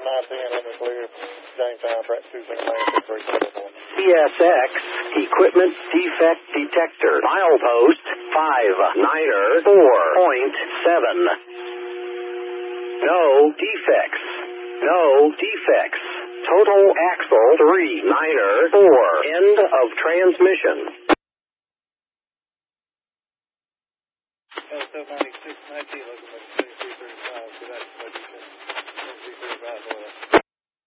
CSX Equipment Defect Detector. Milepost 59er 4.7. No defects. No defects. Total axle 39er 4. End of transmission. 9619 locomotive 2335, so that's what you said. 2335 oil.